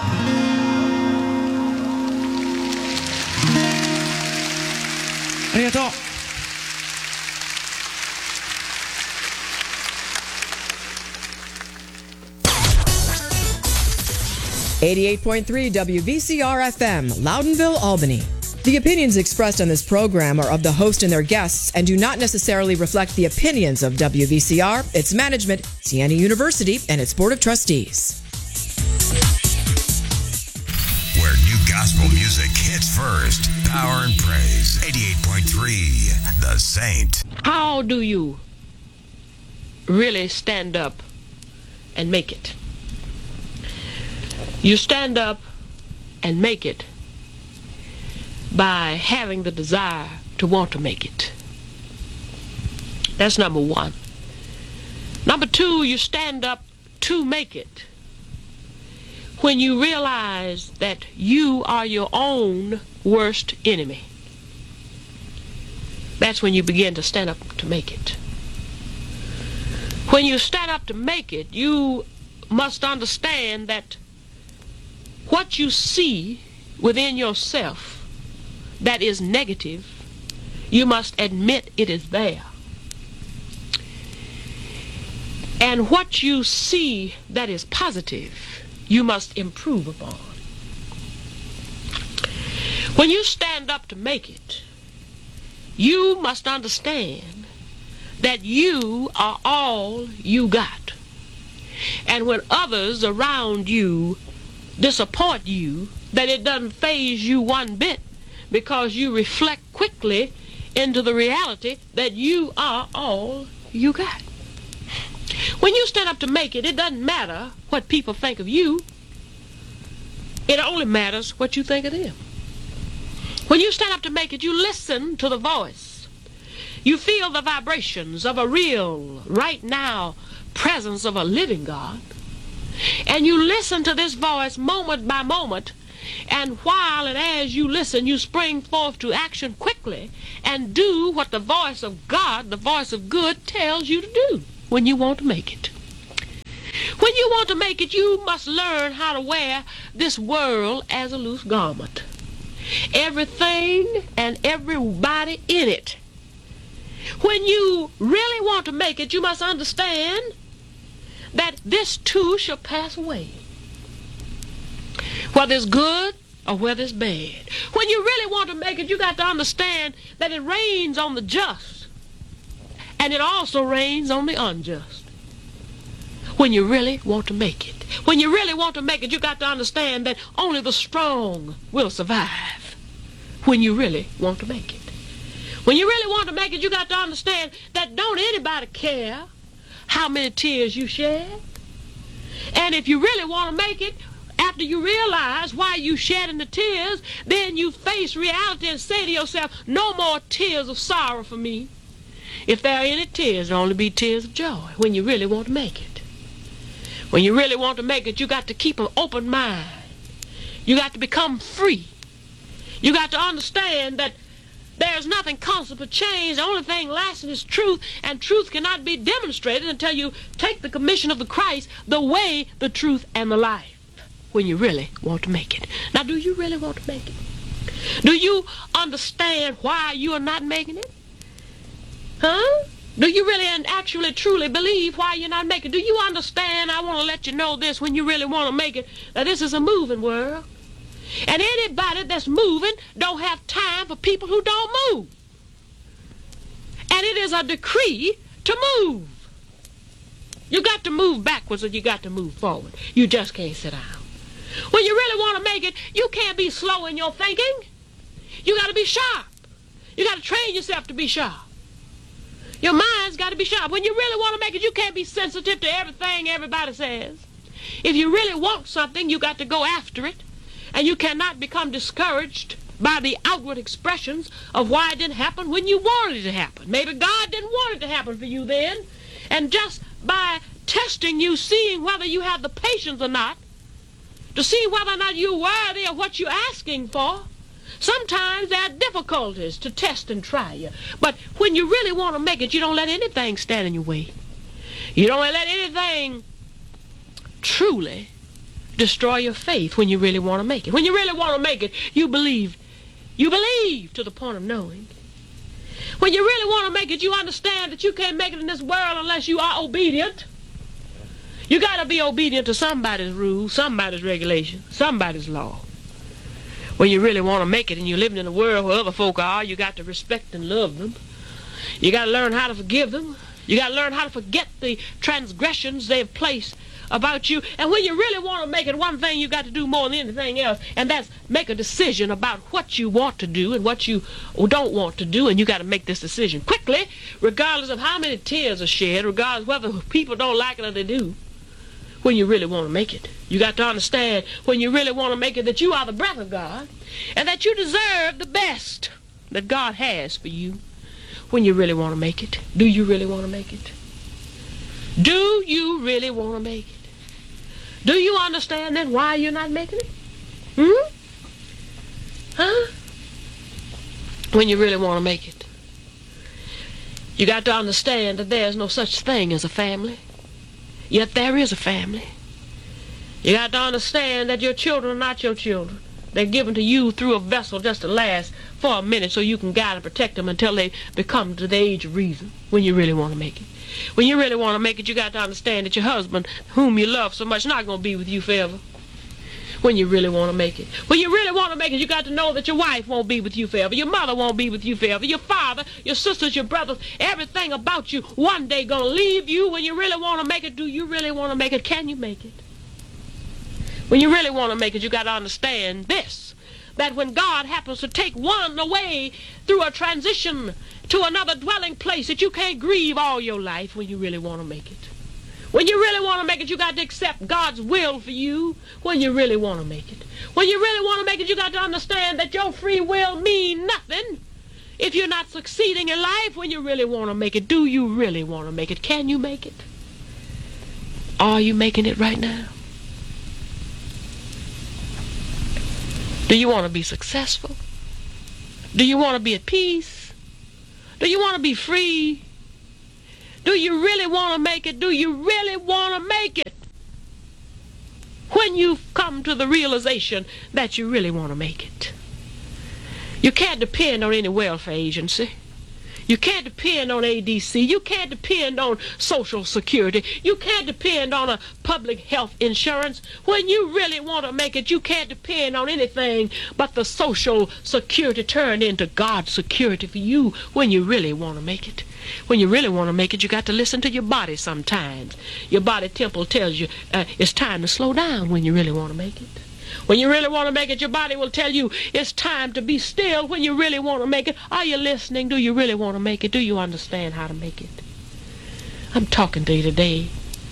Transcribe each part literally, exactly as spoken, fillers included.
ありがとう。 eighty-eight point three W V C R F M, Loudonville, Albany. The opinions expressed on this program are of the host and their guests and do not necessarily reflect the opinions of W V C R, its management, Siena University, and its Board of Trustees. Where new gospel music hits first. Power and praise. eighty-eight point three, The Saint. How do you really stand up and make it? You stand up and make it by having the desire to want to make it. That's number one. Number two, you stand up to make it when you realize that you are your own worst enemy. That's when you begin to stand up to make it. When you stand up to make it, you must understand that what you see within yourself that is negative, you must admit it is there. And what you see that is positive, you must improve upon. When you stand up to make it, you must understand that you are all you got. And when others around you disappoint you, that it doesn't faze you one bit, because you reflect quickly into the reality that you are all you got. When you stand up to make it, it doesn't matter what people think of you. It only matters what you think of them. When you stand up to make it, you listen to the voice. You feel the vibrations of a real, right now, presence of a living God. And you listen to this voice moment by moment, and while and as you listen, you spring forth to action quickly and do what the voice of God, the voice of good, tells you to do when you want to make it. When you want to make it, you must learn how to wear this world as a loose garment. Everything and everybody in it. When you really want to make it, you must understand that this too shall pass away, whether it's good or whether it's bad. When you really want to make it, you got to understand that it rains on the just, and it also rains on the unjust. When you really want to make it, when you really want to make it, you got to understand that only the strong will survive. When you really want to make it, when you really want to make it, you got to understand that don't anybody care how many tears you shed. And if you really want to make it, after you realize why you shedding the tears, then you face reality and say to yourself, no more tears of sorrow for me. If there are any tears, there'll only be tears of joy when you really want to make it. When you really want to make it, you got to keep an open mind. You got to become free. You got to understand that there's nothing constant but change. The only thing lasting is truth, and truth cannot be demonstrated until you take the commission of the Christ, the way, the truth, and the life, when you really want to make it. Now, do you really want to make it? Do you understand why you are not making it? Huh? Do you really and actually truly believe why you're not making it? Do you understand? I want to let you know this, when you really want to make it, that this is a moving world. And anybody that's moving don't have time for people who don't move. And it is a decree to move. You got to move backwards or you got to move forward. You just can't sit down. When you really want to make it, you can't be slow in your thinking. You got to be sharp. You got to train yourself to be sharp. Your mind's got to be sharp. When you really want to make it, you can't be sensitive to everything everybody says. If you really want something, you got to go after it. And you cannot become discouraged by the outward expressions of why it didn't happen when you wanted it to happen. Maybe God didn't want it to happen for you then. And just by testing you, seeing whether you have the patience or not, to see whether or not you're worthy of what you're asking for, sometimes there are difficulties to test and try you. But when you really want to make it, you don't let anything stand in your way. You don't let anything truly destroy your faith when you really want to make it. When you really want to make it, you believe. You believe to the point of knowing. When you really want to make it, you understand that you can't make it in this world unless you are obedient. You got to be obedient to somebody's rules, somebody's regulation, somebody's law. When you really want to make it and you're living in a world where other folk are, you got to respect and love them. You got to learn how to forgive them. You got to learn how to forget the transgressions they've placed about you. And when you really want to make it, one thing you got to do more than anything else, and that's make a decision about what you want to do and what you don't want to do. And you got to make this decision quickly, regardless of how many tears are shed, regardless whether people don't like it or they do. When you really want to make it, you got to understand when you really want to make it that you are the breath of God and that you deserve the best that God has for you. When you really want to make it, do you really want to make it? Do you really want to make it? Do you understand then why you're not making it? Hmm? Huh? When you really want to make it, you got to understand that there's no such thing as a family. Yet there is a family. You got to understand that your children are not your children. They're given to you through a vessel just to last for a minute so you can guide and protect them until they become to the age of reason when you really want to make it. When you really want to make it, you got to understand that your husband, whom you love so much, is not going to be with you forever. When you really want to make it. When you really want to make it, you got to know that your wife won't be with you forever. Your mother won't be with you forever. Your father, your sisters, your brothers, everything about you one day going to leave you. When you really want to make it, do you really want to make it? Can you make it? When you really want to make it, you got to understand this, that when God happens to take one away through a transition to another dwelling place, that you can't grieve all your life when you really want to make it. When you really want to make it, you got to accept God's will for you when you really want to make it. When you really want to make it, you got to understand that your free will means nothing if you're not succeeding in life when you really want to make it. Do you really want to make it? Can you make it? Are you making it right now? Do you want to be successful? Do you want to be at peace? Do you want to be free? Do you really want to make it? Do you really want to make it? When you've come to the realization that you really want to make it. You can't depend on any welfare agency. You can't depend on A D C. You can't depend on Social Security. You can't depend on a public health insurance. When you really want to make it, you can't depend on anything but the Social Security turned into God's security for you when you really want to make it. When you really want to make it, you got to listen to your body sometimes. Your body temple tells you uh, it's time to slow down when you really want to make it. When you really want to make it, your body will tell you it's time to be still when you really want to make it. Are you listening? Do you really want to make it? Do you understand how to make it? I'm talking to you today.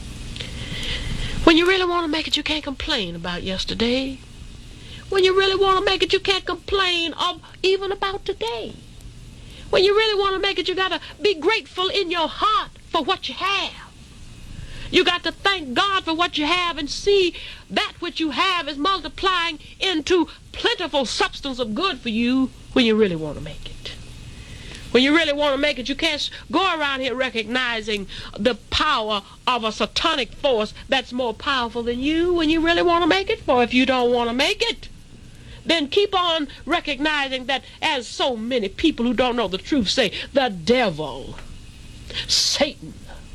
When you really want to make it, you can't complain about yesterday. When you really want to make it, you can't complain of even about today. When you really want to make it, you got to be grateful in your heart for what you have. You got to thank God for what you have and see that which you have is multiplying into plentiful substance of good for you when you really want to make it. When you really want to make it, you can't go around here recognizing the power of a satanic force that's more powerful than you when you really want to make it. For if you don't want to make it, then keep on recognizing that, as so many people who don't know the truth say, the devil, Satan,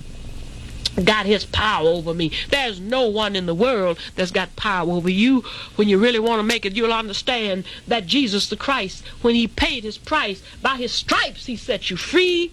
got his power over me. There's no one in the world that's got power over you. When you really want to make it, you'll understand that Jesus the Christ, when he paid his price, by his stripes he set you free,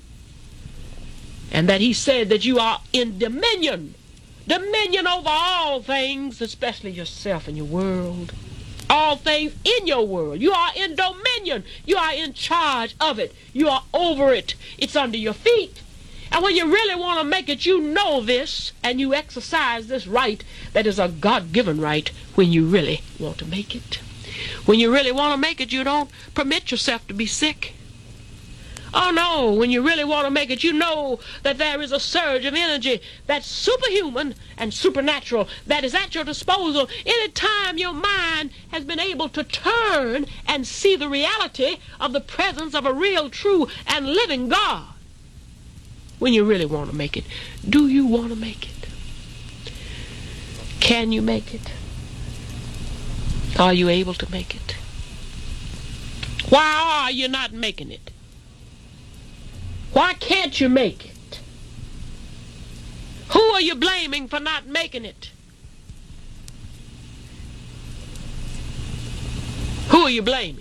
and that he said that you are in dominion, dominion over all things, especially yourself and your world. All things in your world. You are in dominion. You are in charge of it. You are over it. It's under your feet. And when you really want to make it, you know this, and you exercise this right that is a God-given right when you really want to make it. When you really want to make it, you don't permit yourself to be sick. Oh no, when you really want to make it, you know that there is a surge of energy that's superhuman and supernatural that is at your disposal anytime your mind has been able to turn and see the reality of the presence of a real, true, and living God. When you really want to make it, do you want to make it? Can you make it? Are you able to make it? Why are you not making it? Why can't you make it? Who are you blaming for not making it? Who are you blaming?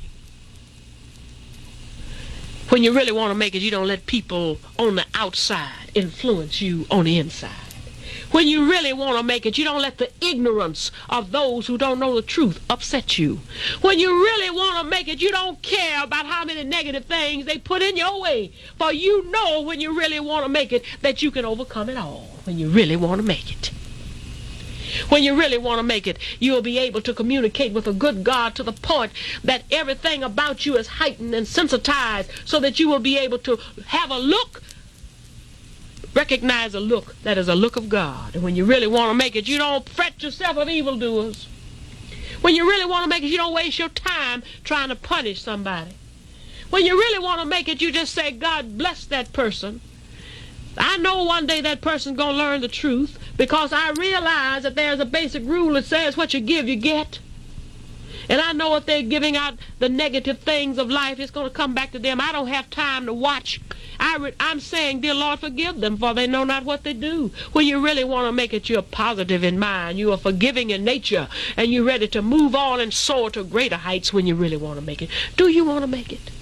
When you really want to make it, you don't let people on the outside influence you on the inside. When you really want to make it, you don't let the ignorance of those who don't know the truth upset you. When you really want to make it, you don't care about how many negative things they put in your way. For you know when you really want to make it that you can overcome it all. When you really want to make it. When you really want to make it, you'll be able to communicate with a good God to the point that everything about you is heightened and sensitized so that you will be able to have a look, recognize a look that is a look of God. And when you really want to make it, you don't fret yourself of evildoers. When you really want to make it, you don't waste your time trying to punish somebody. When you really want to make it, you just say, God bless that person. I know one day that person's going to learn the truth because I realize that there's a basic rule that says what you give, you get. And I know if they're giving out the negative things of life, it's going to come back to them. I don't have time to watch. I re- I'm saying, dear Lord, forgive them, for they know not what they do. When you really want to make it, you're positive in mind. You are forgiving in nature, and you're ready to move on and soar to greater heights when you really want to make it. Do you want to make it?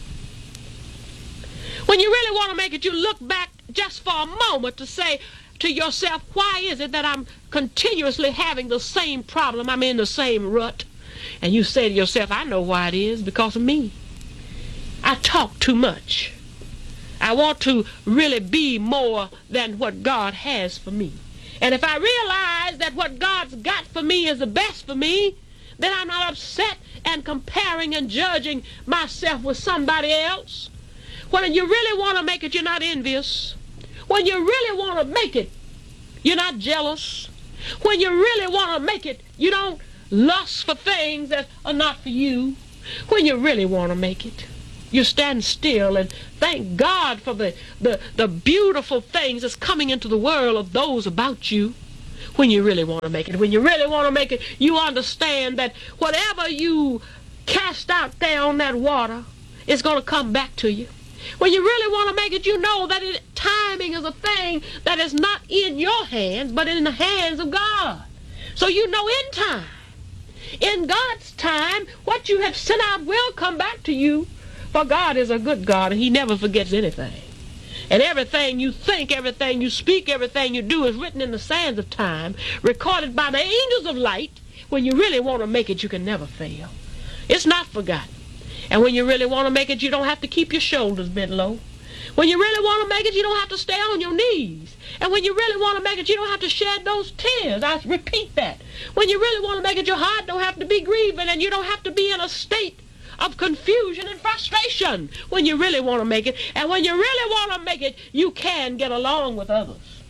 When you really want to make it, you look back just for a moment to say to yourself, why is it that I'm continuously having the same problem? I'm in the same rut. And you say to yourself, I know why it is, because of me. I talk too much. I want to really be more than what God has for me. And if I realize that what God's got for me is the best for me, then I'm not upset and comparing and judging myself with somebody else. When you really want to make it, you're not envious. When you really want to make it, you're not jealous. When you really want to make it, you don't lust for things that are not for you. When you really want to make it, you stand still and thank God for the, the, the beautiful things that's coming into the world of those about you. When you really want to make it, when you really want to make it, you understand that whatever you cast out there on that water is going to come back to you. When you really want to make it, you know that it, timing is a thing that is not in your hands, but in the hands of God. So you know in time, in God's time, what you have sent out will come back to you. For God is a good God, and he never forgets anything. And everything you think, everything you speak, everything you do is written in the sands of time, recorded by the angels of light. When you really want to make it, you can never fail. It's not forgotten. And when you really want to make it, you don't have to keep your shoulders bent low. When you really want to make it, you don't have to stay on your knees. And when you really want to make it, you don't have to shed those tears. I repeat that. When you really want to make it, your heart don't have to be grieving, and you don't have to be in a state of confusion and frustration when you really want to make it. And when you really want to make it, you can get along with others.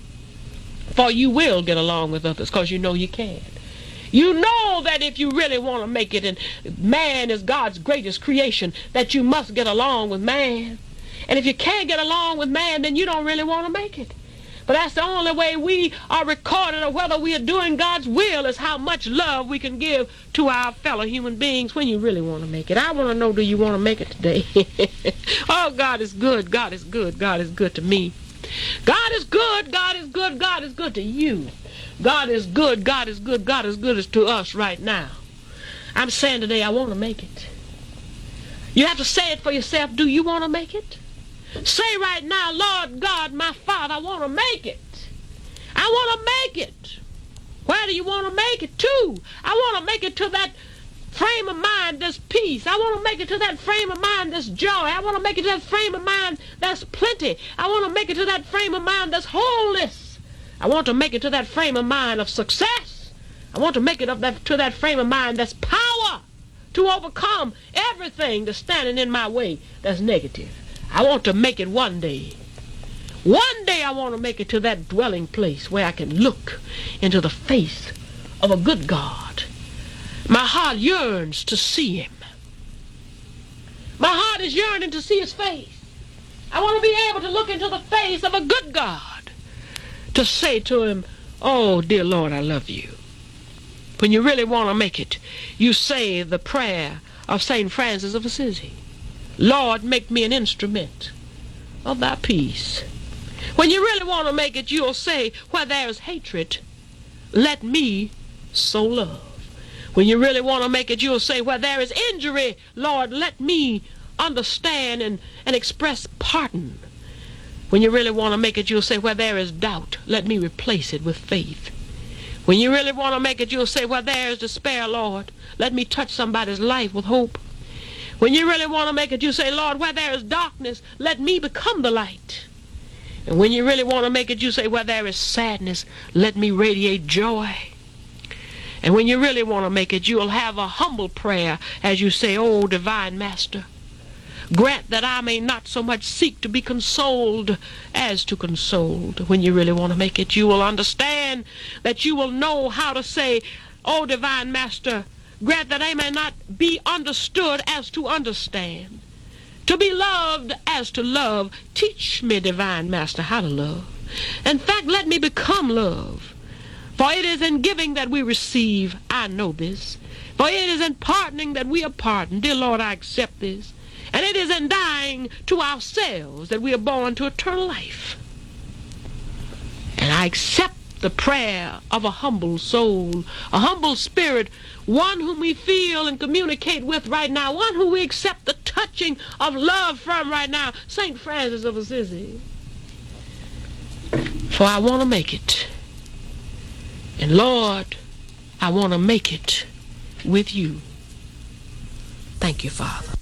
For you will get along with others because you know you can. You know that if you really want to make it, and man is God's greatest creation, that you must get along with man. And if you can't get along with man, then you don't really want to make it. But that's the only way we are recorded, or whether we are doing God's will, is how much love we can give to our fellow human beings when you really want to make it. I want to know, do you want to make it today? Oh, God is good. God is good. God is good to me. God is good. God is good. God is good to you. God is good. God is good. God is good as to us right now. I'm saying today, I want to make it. You have to say it for yourself. Do you want to make it? Say right now, Lord God, my Father, I want to make it. I want to make it. Where do you want to make it to? I want to make it to that frame of mind that's peace. I want to make it to that frame of mind that's joy. I want to make it to that frame of mind that's plenty. I want to make it to that frame of mind that's wholeness. I want to make it to that frame of mind of success. I want to make it up that, to that frame of mind that's power to overcome everything that's standing in my way that's negative. I want to make it one day. One day I want to make it to that dwelling place where I can look into the face of a good God. My heart yearns to see him. My heart is yearning to see his face. I want to be able to look into the face of a good God, to say to him, oh, dear Lord, I love you. When you really want to make it, you say the prayer of Saint Francis of Assisi. Lord, make me an instrument of thy peace. When you really want to make it, you'll say, where there is hatred, let me sow love. When you really want to make it, you'll say, where there is injury, Lord, let me understand and, and express pardon. When you really want to make it, you'll say, where there is doubt, let me replace it with faith. When you really want to make it, you'll say, where there is despair, Lord, let me touch somebody's life with hope. When you really want to make it, you say, Lord, where there is darkness, let me become the light. And when you really want to make it, you say, where there is sadness, let me radiate joy. And when you really want to make it, you'll have a humble prayer as you say, oh, divine Master, grant that I may not so much seek to be consoled as to consoled. When you really want to make it, you will understand that you will know how to say, oh, divine Master, grant that I may not be understood as to understand, to be loved as to love. Teach me, divine Master, how to love. In fact, let me become love. For it is in giving that we receive. I know this. For it is in pardoning that we are pardoned. Dear Lord, I accept this. And it is in dying to ourselves that we are born to eternal life. And I accept the prayer of a humble soul, a humble spirit, one whom we feel and communicate with right now, one who we accept the touching of love from right now, Saint Francis of Assisi. For I want to make it. And Lord, I want to make it with you. Thank you, Father.